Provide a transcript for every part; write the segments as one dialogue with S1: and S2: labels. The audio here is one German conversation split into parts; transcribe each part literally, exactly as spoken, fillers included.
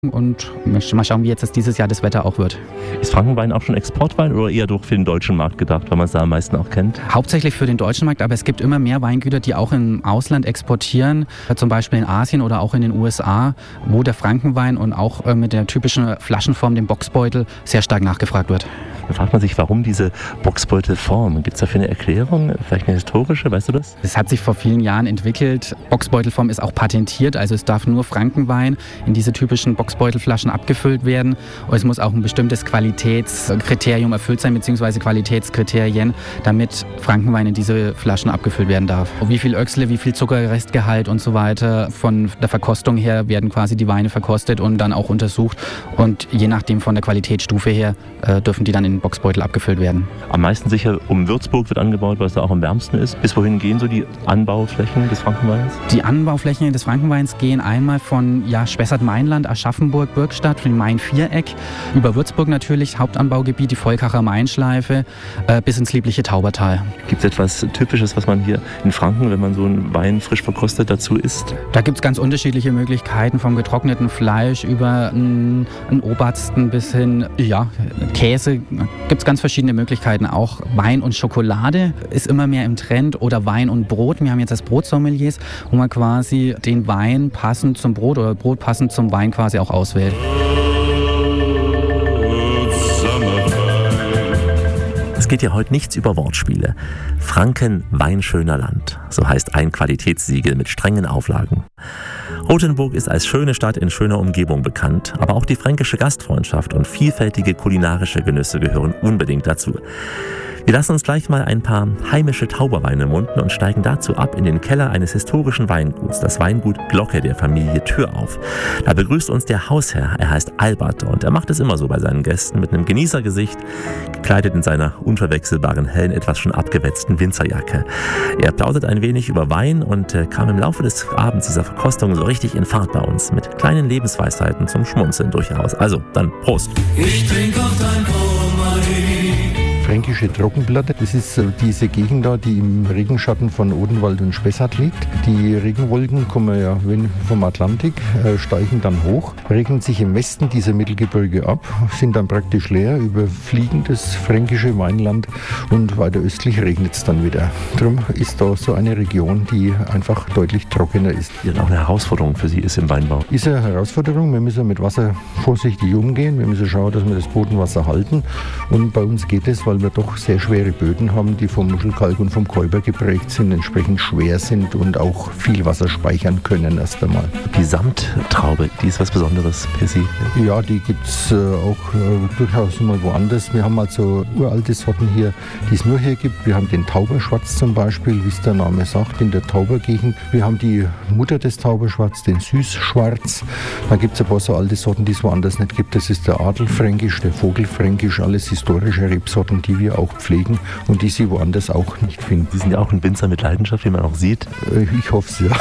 S1: Und mal schauen, wie jetzt das dieses Jahr das Wetter auch wird.
S2: Ist Frankenwein auch schon Exportwein oder eher doch für den deutschen Markt gedacht, weil man es da am meisten auch kennt?
S1: Hauptsächlich für den deutschen Markt, aber es gibt immer mehr Weingüter, die auch im Ausland exportieren, zum Beispiel in Asien oder auch in den U S A, wo der Frankenwein und auch mit der typischen Flaschenform, dem Boxbeutel, sehr stark nachgefragt wird.
S2: Da fragt man sich, warum diese Boxbeutelform? Gibt es dafür eine Erklärung, vielleicht eine historische, weißt du das?
S1: Es hat sich vor vielen Jahren entwickelt. Boxbeutelform ist auch patentiert, also es darf nur Frankenwein in diese typischen Boxbeutelflaschen abgefüllt werden. Und es muss auch ein bestimmtes Qualitätskriterium erfüllt sein, beziehungsweise Qualitätskriterien, damit Frankenwein in diese Flaschen abgefüllt werden darf. Wie viel Öchsle, wie viel Zuckerrestgehalt und so weiter, von der Verkostung her werden quasi die Weine verkostet und dann auch untersucht. Und je nachdem von der Qualitätsstufe her äh, dürfen die dann in den Boxbeutel abgefüllt werden.
S2: Am meisten sicher um Würzburg wird angebaut, weil es da auch am wärmsten ist. Bis wohin gehen so die Anbauflächen des Frankenweins?
S1: Die Anbauflächen des Frankenweins gehen einmal von ja, Spessart-Mainland, Aschaffenburg, Birkstadt, von dem Main-Viereck, über Würzburg natürlich, Hauptanbaugebiet, die Volkacher Mainschleife, äh, bis ins liebliche Taubertal.
S2: Gibt es etwas Typisches, was man hier in Franken, wenn man so einen Wein frisch verkostet, dazu isst?
S1: Da gibt es ganz unterschiedliche Möglichkeiten, vom getrockneten Fleisch über einen, einen Obersten bis hin, ja, Käse. Gibt es ganz verschiedene Möglichkeiten. Auch Wein und Schokolade ist immer mehr im Trend oder Wein und Brot. Wir haben jetzt das Brotsommeliers, wo man quasi den Wein passend zum Brot oder Brot passend zum Wein quasi auch auswählt.
S2: Es geht ja heute nichts über Wortspiele. Franken, weinschöner Land. So heißt ein Qualitätssiegel mit strengen Auflagen. Rothenburg ist als schöne Stadt in schöner Umgebung bekannt, aber auch die fränkische Gastfreundschaft und vielfältige kulinarische Genüsse gehören unbedingt dazu. Wir lassen uns gleich mal ein paar heimische Tauberweine munden und steigen dazu ab in den Keller eines historischen Weinguts, das Weingut Glocke der Familie Thürauf. Da begrüßt uns der Hausherr, er heißt Albert und er macht es immer so bei seinen Gästen mit einem Genießergesicht, gekleidet in seiner unverwechselbaren hellen, etwas schon abgewetzten Winzerjacke. Er plaudert ein wenig über Wein und äh, kam im Laufe des Abends dieser Verkostung so richtig in Fahrt bei uns, mit kleinen Lebensweisheiten zum Schmunzeln durchaus. Also, dann Prost!
S3: Ich trink auf dein Brombein.
S4: Fränkische Trockenplatte, das ist diese Gegend da, die im Regenschatten von Odenwald und Spessart liegt. Die Regenwolken kommen ja vom Atlantik, steigen dann hoch, regnen sich im Westen dieser Mittelgebirge ab, sind dann praktisch leer, überfliegen das fränkische Weinland und weiter östlich regnet es dann wieder. Darum ist da so eine Region, die einfach deutlich trockener ist.
S2: Die auch eine Herausforderung für Sie ist im Weinbau.
S4: Ist eine Herausforderung, wir müssen mit Wasser vorsichtig umgehen, wir müssen schauen, dass wir das Bodenwasser halten und bei uns geht es, weil wir doch sehr schwere Böden haben, die vom Muschelkalk und vom Kälber geprägt sind, entsprechend schwer sind und auch viel Wasser speichern können erst einmal.
S2: Die Samttraube, die ist was Besonderes für Sie?
S4: Ja, die gibt es äh, auch äh, durchaus mal woanders. Wir haben also uralte Sorten hier, die es nur hier gibt. Wir haben den Tauberschwarz zum Beispiel, wie es der Name sagt, in der Taubergegend. Wir haben die Mutter des Tauberschwarz, den Süßschwarz. Dann gibt es ein paar so alte Sorten, die es woanders nicht gibt. Das ist der Adelfränkisch, der Vogelfränkisch, alles historische Rebsorten, die wir auch pflegen und die Sie woanders auch nicht finden.
S2: Sie sind ja auch ein Winzer mit Leidenschaft, wie man auch sieht.
S4: Ich hoffe es, ja.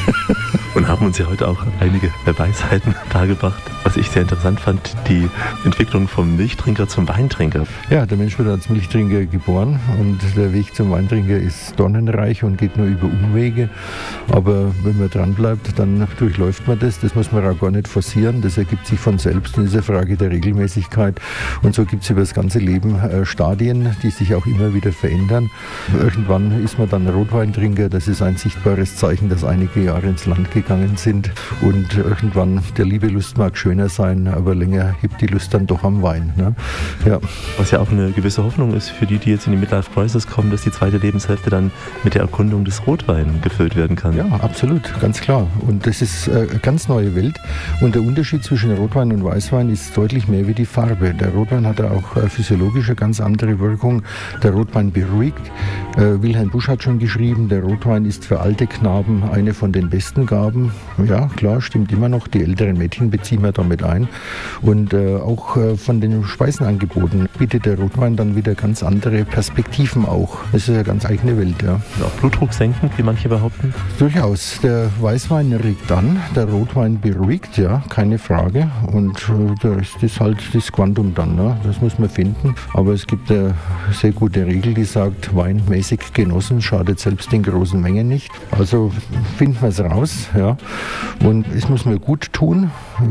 S2: Und haben uns ja heute auch einige Weisheiten dargebracht. Was ich sehr interessant fand, die Entwicklung vom Milchtrinker zum Weintrinker.
S4: Ja, der Mensch wird als Milchtrinker geboren und der Weg zum Weintrinker ist dornenreich und geht nur über Umwege. Aber wenn man dran bleibt, dann durchläuft man das. Das muss man auch gar nicht forcieren. Das ergibt sich von selbst und ist eine Frage der Regelmäßigkeit. Und so gibt es über das ganze Leben äh, Stadien, die sich auch immer wieder verändern. Irgendwann ist man dann Rotweintrinker. Das ist ein sichtbares Zeichen, dass einige Jahre ins Land gegangen sind. Und irgendwann, der Liebelust mag schöner sein, aber länger hebt die Lust dann doch am Wein. Ne? Ja.
S2: Was ja auch eine gewisse Hoffnung ist für die, die jetzt in die Midlife Crisis kommen, dass die zweite Lebenshälfte dann mit der Erkundung des Rotweins gefüllt werden kann.
S4: Ja, absolut, ganz klar. Und das ist eine ganz neue Welt. Und der Unterschied zwischen Rotwein und Weißwein ist deutlich mehr wie die Farbe. Der Rotwein hat ja auch physiologisch eine ganz andere Wirkung. Der Rotwein beruhigt. Äh, Wilhelm Busch hat schon geschrieben, der Rotwein ist für alte Knaben eine von den besten Gaben. Ja, klar, stimmt immer noch. Die älteren Mädchen beziehen wir damit ein. Und äh, auch äh, von den Speisenangeboten bietet der Rotwein dann wieder ganz andere Perspektiven auch. Das ist eine ganz eigene Welt, ja.
S2: Und auch Blutdruck senken, wie manche behaupten?
S4: Durchaus. Der Weißwein regt an, der Rotwein beruhigt, ja, keine Frage. Und äh, der Rest ist halt das Quantum dann, ne? Das muss man finden. Aber es gibt eine sehr gute Regel, die sagt, Wein mäßig genossen schadet selbst in großen Mengen nicht. Also finden wir es raus, ja. Und es muss mir gut tun. Und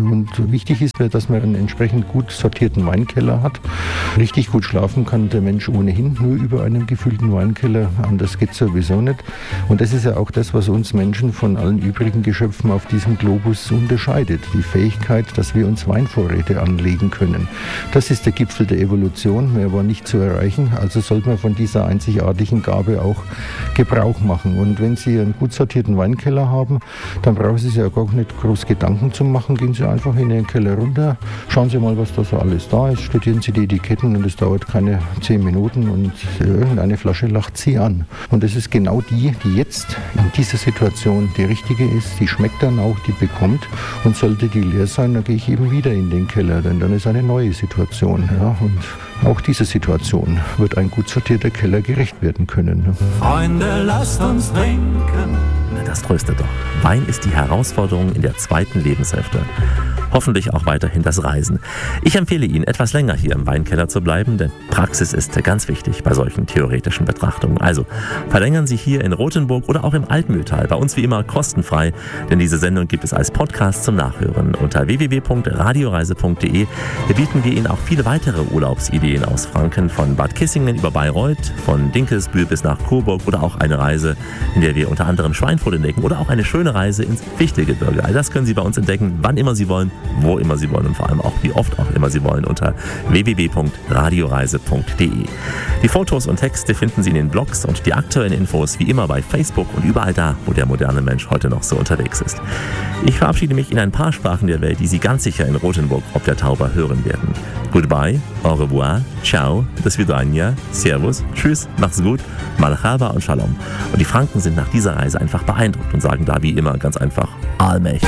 S4: wichtig ist, dass man einen entsprechend gut sortierten Weinkeller hat. Richtig gut schlafen kann der Mensch ohnehin nur über einen gefüllten Weinkeller, anders geht es sowieso nicht. Und das ist ja auch das, was uns Menschen von allen übrigen Geschöpfen auf diesem Globus unterscheidet. Die Fähigkeit, dass wir uns Weinvorräte anlegen können. Das ist der Gipfel der Evolution, mehr war nicht zu erreichen, also sollte man von dieser einzigartigen Gabe auch Gebrauch machen. Und wenn Sie einen gut sortierten Weinkeller haben, dann brauchen Sie sich ja gar nicht groß Gedanken zu machen. Gehen Sie einfach in den Keller runter, schauen Sie mal, was da so alles da ist, studieren Sie die Etiketten und es dauert keine zehn Minuten und irgendeine Flasche lacht Sie an. Und das ist genau die, die jetzt in dieser Situation die richtige ist, die schmeckt dann auch, die bekommt. Und sollte die leer sein, dann gehe ich eben wieder in den Keller, denn dann ist eine neue Situation. Ja? Und auch dieser Situation wird ein gut sortierter Keller gerecht werden können.
S3: Freunde, lasst uns trinken.
S2: Das tröstet doch. Wein ist die Herausforderung in der zweiten Lebenshälfte. Hoffentlich auch weiterhin das Reisen. Ich empfehle Ihnen, etwas länger hier im Weinkeller zu bleiben, denn Praxis ist ganz wichtig bei solchen theoretischen Betrachtungen. Also verlängern Sie hier in Rothenburg oder auch im Altmühltal. Bei uns wie immer kostenfrei, denn diese Sendung gibt es als Podcast zum Nachhören unter w w w punkt radioreise punkt d e. Hier bieten wir Ihnen auch viele weitere Urlaubsideen aus Franken, von Bad Kissingen über Bayreuth, von Dinkelsbühl bis nach Coburg oder auch eine Reise, in der wir unter anderem Schweinfurt entdecken oder auch eine schöne Reise ins Fichtelgebirge. All das können Sie bei uns entdecken, wann immer Sie wollen, wo immer Sie wollen und vor allem auch wie oft auch immer Sie wollen unter w w w punkt radioreise punkt d e. Die Fotos und Texte finden Sie in den Blogs und die aktuellen Infos wie immer bei Facebook und überall da, wo der moderne Mensch heute noch so unterwegs ist. Ich verabschiede mich in ein paar Sprachen der Welt, die Sie ganz sicher in Rothenburg ob der Tauber hören werden. Goodbye, au revoir, ciao, do svidania, servus, tschüss, macht's gut, malchaba und shalom. Und die Franken sind nach dieser Reise einfach beeindruckt und sagen da wie immer ganz einfach allmächtig.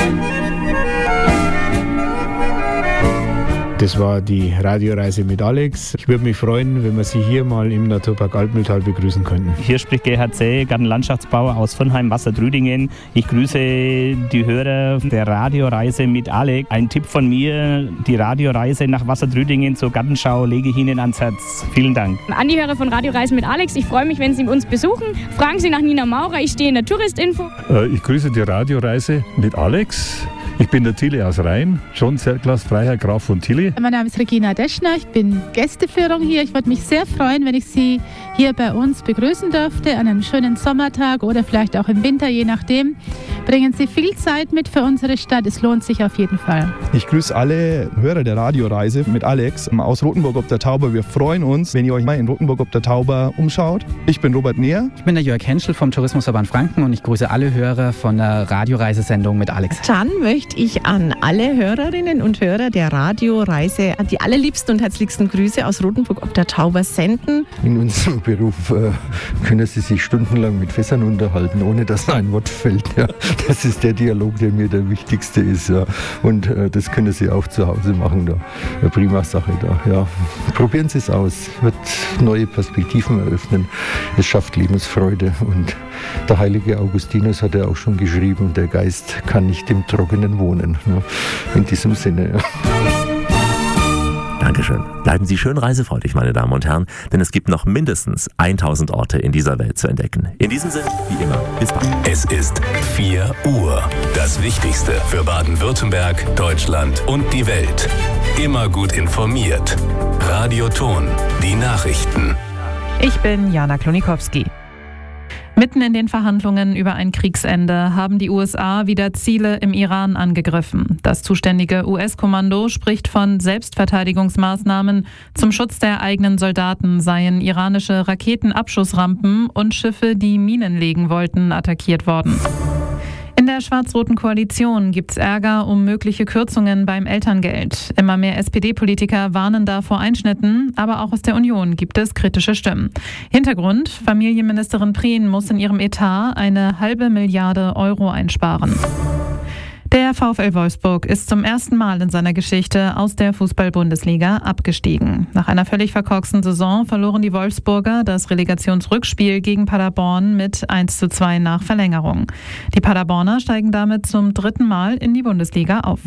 S5: Das war die Radioreise mit Alex. Ich würde mich freuen, wenn wir Sie hier mal im Naturpark Altmühltal begrüßen könnten.
S6: Hier spricht Gerhard Zäh, Gartenlandschaftsbauer aus Vonheim, Wassertrüdingen. Ich grüße die Hörer der Radioreise mit Alex. Ein Tipp von mir, die Radioreise nach Wassertrüdingen zur Gartenschau lege ich Ihnen ans Herz. Vielen Dank.
S7: An die Hörer von Radioreise mit Alex, ich freue mich, wenn Sie uns besuchen. Fragen Sie nach Nina Maurer, ich stehe in der Touristinfo.
S8: Äh, ich grüße die Radioreise mit Alex. Ich bin der Tilly aus Rhein, John Zerglas, Freiherr Graf von Tilly.
S9: Mein Name ist Regina Deschner, ich bin Gästeführung hier. Ich würde mich sehr freuen, wenn ich Sie hier bei uns begrüßen dürfte, an einem schönen Sommertag oder vielleicht auch im Winter, je nachdem. Bringen Sie viel Zeit mit für unsere Stadt, es lohnt sich auf jeden Fall.
S10: Ich grüße alle Hörer der Radioreise mit Alex aus Rothenburg ob der Tauber. Wir freuen uns, wenn ihr euch mal in Rothenburg ob der Tauber umschaut. Ich bin Robert Neher.
S1: Ich bin der Jörg Henschel vom Tourismusverband Franken und ich grüße alle Hörer von der Radioreisesendung mit Alex.
S11: Dann möchte ich an alle Hörerinnen und Hörer der Radioreise die allerliebsten und herzlichsten Grüße aus Rothenburg ob der Tauber senden.
S4: In unserem Beruf äh, können Sie sich stundenlang mit Fässern unterhalten, ohne dass ein Wort fällt. Ja. Das ist der Dialog, der mir der wichtigste ist. Ja. Und äh, das können Sie auch zu Hause machen. Da. Eine prima Sache da. Ja. Probieren Sie es aus. Wird neue Perspektiven eröffnen. Es schafft Lebensfreude. Und der heilige Augustinus hat ja auch schon geschrieben, der Geist kann nicht im Trockenen wohnen. Ja. In diesem Sinne. Ja.
S2: Dankeschön. Bleiben Sie schön reisefreudig, meine Damen und Herren, denn es gibt noch mindestens tausend Orte in dieser Welt zu entdecken. In diesem Sinne, wie immer, bis bald.
S12: Es ist vier Uhr. Das Wichtigste für Baden-Württemberg, Deutschland und die Welt. Immer gut informiert. Radio Ton, die Nachrichten.
S13: Ich bin Jana Klonikowski. Mitten in den Verhandlungen über ein Kriegsende haben die U S A wieder Ziele im Iran angegriffen. Das zuständige U S-Kommando spricht von Selbstverteidigungsmaßnahmen. Zum Schutz der eigenen Soldaten seien iranische Raketenabschussrampen und Schiffe, die Minen legen wollten, attackiert worden. In der schwarz-roten Koalition gibt's Ärger um mögliche Kürzungen beim Elterngeld. Immer mehr S P D-Politiker warnen da vor Einschnitten, aber auch aus der Union gibt es kritische Stimmen. Hintergrund: Familienministerin Prien muss in ihrem Etat eine halbe Milliarde Euro einsparen. Der VfL Wolfsburg ist zum ersten Mal in seiner Geschichte aus der Fußball-Bundesliga abgestiegen. Nach einer völlig verkorksten Saison verloren die Wolfsburger das Relegationsrückspiel gegen Paderborn mit eins zu zwei nach Verlängerung. Die Paderborner steigen damit zum dritten Mal in die Bundesliga auf.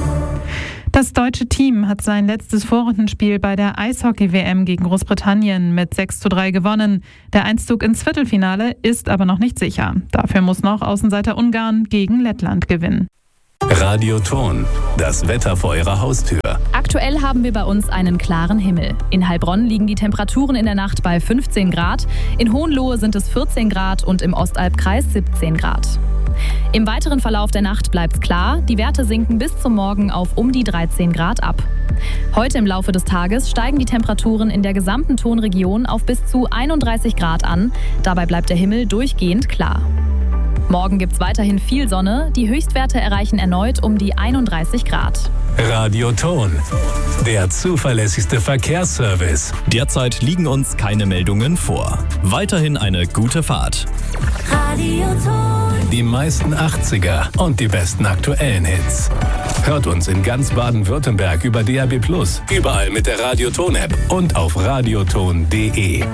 S13: Das deutsche Team hat sein letztes Vorrundenspiel bei der Eishockey-W M gegen Großbritannien mit sechs zu drei gewonnen. Der Einzug ins Viertelfinale ist aber noch nicht sicher. Dafür muss noch Außenseiter Ungarn gegen Lettland gewinnen.
S12: Radioton, das Wetter vor Ihrer Haustür.
S13: Aktuell haben wir bei uns einen klaren Himmel. In Heilbronn liegen die Temperaturen in der Nacht bei fünfzehn Grad, in Hohenlohe sind es vierzehn Grad und im Ostalbkreis siebzehn Grad. Im weiteren Verlauf der Nacht bleibt es klar, die Werte sinken bis zum Morgen auf um die dreizehn Grad ab. Heute im Laufe des Tages steigen die Temperaturen in der gesamten Tonregion auf bis zu einunddreißig Grad an, dabei bleibt der Himmel durchgehend klar. Morgen gibt es weiterhin viel Sonne, die Höchstwerte erreichen erneut um die einunddreißig Grad.
S12: Radioton, der zuverlässigste Verkehrsservice.
S14: Derzeit liegen uns keine Meldungen vor. Weiterhin eine gute Fahrt.
S12: Radioton. Die meisten achtziger und die besten aktuellen Hits. Hört uns in ganz Baden-Württemberg über D A B plus, überall mit der Radioton-App und auf radioton punkt de.